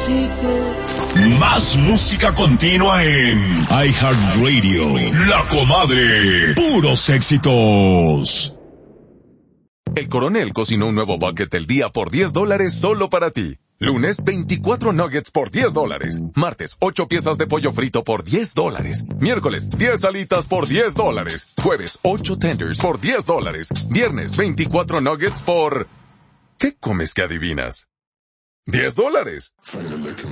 Más música continua en iHeartRadio. La Comadre. Puros éxitos. El Coronel cocinó un nuevo bucket del día por $10 solo para ti. Lunes, 24 nuggets por $10. Martes, 8 piezas de pollo frito por $10. Miércoles, 10 alitas por $10. Jueves, 8 tenders por $10. Viernes, 24 nuggets por... ¿Qué comes que adivinas? $10.